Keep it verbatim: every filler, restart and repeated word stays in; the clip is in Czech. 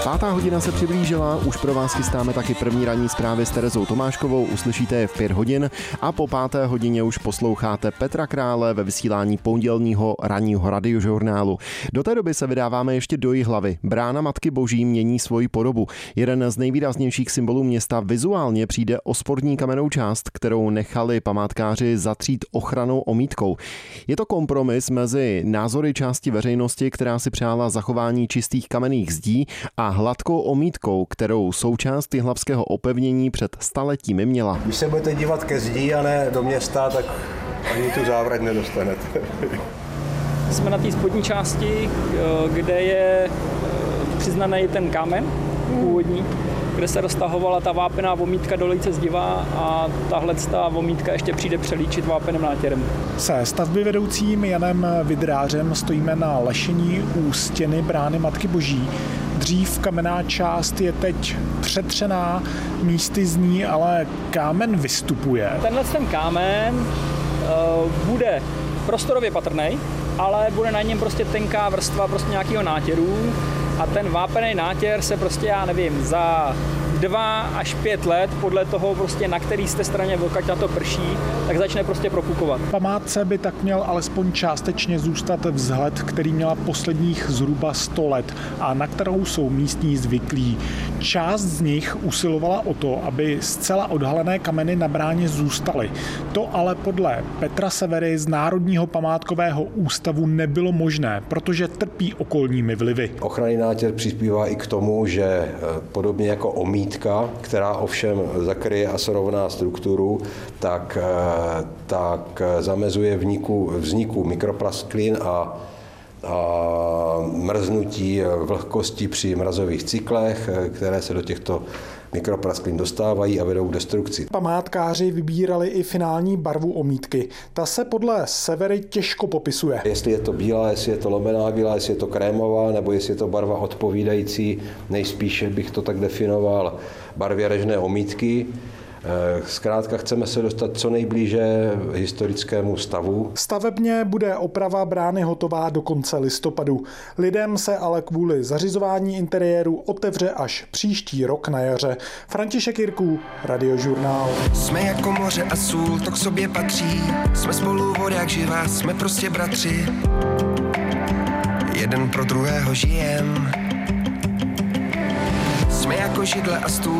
Pátá hodina se přiblížila, už pro vás chystáme taky první ranní zprávy s Terezou Tomáškovou, uslyšíte je v pět hodin a po páté hodině už posloucháte Petra Krále ve vysílání pondělního ranního radiožurnálu. Do té doby se vydáváme ještě do Jihlavy. Brána Matky Boží mění svoji podobu. Jeden z nejvýraznějších symbolů města vizuálně přijde o spodní kamennou část, kterou nechali památkáři zatřít ochrannou omítkou. Je to kompromis mezi názory části veřejnosti, která si přála zachování čistých kamenných zdí, a hladkou omítkou, kterou součást jihlavského opevnění před staletími měla. Když se budete dívat ke zdí a ne do města, tak ani tu závrať nedostanete. Jsme na té spodní části, kde je přiznaný ten kámen původní, kde se roztahovala ta vápená omítka do Lejce zdiva a tahle ta omítka ještě přijde přelíčit vápeným nátěrem. Se stavby vedoucím Janem Vidrářem stojíme na lešení u stěny Brány Matky Boží. Dřív kamenná část je teď přetřená, místy z ní ale kámen vystupuje. Tenhle ten kámen uh, bude prostorově patrný, ale bude na něm prostě tenká vrstva prostě nějakého nátěru a ten vápený nátěr se prostě, já nevím, za dva až pět let, podle toho prostě na který jste straně vlka na to prší, tak začne prostě propukovat. Památce by tak měl alespoň částečně zůstat vzhled, který měla posledních zhruba sto let a na kterou jsou místní zvyklí. Část z nich usilovala o to, aby zcela odhalené kameny na bráně zůstaly. To ale podle Petra Severy z Národního památkového ústavu nebylo možné, protože trpí okolními vlivy. Ochranný nátěr přispívá i k tomu, že podobně jako omít, která ovšem zakryje a srovná strukturu, tak, tak zamezuje vzniku, vzniku mikroplasklin a, a mrznutí vlhkosti při mrazových cyklech, které se do těchto mikroplasklin dostávají a vedou k destrukci. Památkáři vybírali i finální barvu omítky. Ta se podle Severy těžko popisuje. Jestli je to bílá, jestli je to lomená bílá, jestli je to krémová, nebo jestli je to barva odpovídající, nejspíše bych to tak definoval, barvě režné omítky. Zkrátka chceme se dostat co nejblíže historickému stavu. Stavebně bude oprava brány hotová do konce listopadu. Lidem se ale kvůli zařizování interiéru otevře až příští rok na jaře. František Jirků, Radiožurnál. Jsme jako moře a sůl, to k sobě patří. Jsme spolu voják živá, jsme prostě bratři. Jeden pro druhého žijem. Jsme jako židle a stůl.